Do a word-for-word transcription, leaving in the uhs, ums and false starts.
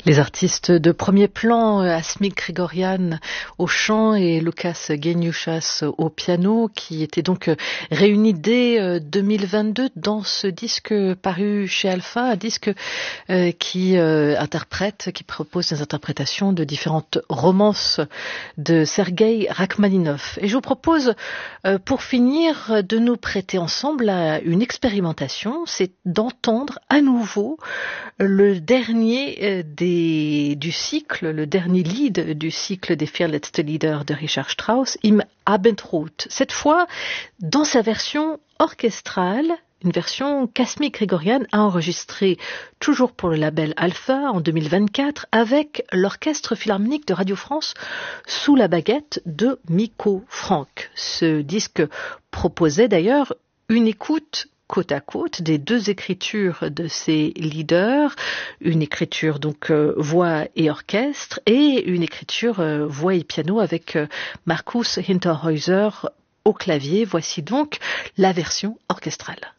Les artistes de premier plan, Asmik Grigorian au chant et Lukas Geniushas au piano, qui étaient donc réunis dès deux mille vingt-deux dans ce disque paru chez Alpha, un disque euh, qui euh, interprète, qui propose des interprétations de différentes romances de Sergueï Rachmaninov. Et je vous propose, euh, pour finir, de nous prêter ensemble à une expérimentation, c'est d'entendre à nouveau le dernier des du cycle, le dernier lead du cycle des Vier letzte Lieder de Richard Strauss, Im Abendrot. Cette fois, dans sa version orchestrale, une version qu'Asmik Grigorian a enregistrée toujours pour le label Alpha en deux mille vingt-quatre avec l'Orchestre Philharmonique de Radio France sous la baguette de Miko Franck. Ce disque proposait d'ailleurs une écoute côte à côte des deux écritures de ces leaders, une écriture donc euh, voix et orchestre et une écriture euh, voix et piano avec euh, Markus Hinterhäuser au clavier. Voici donc la version orchestrale.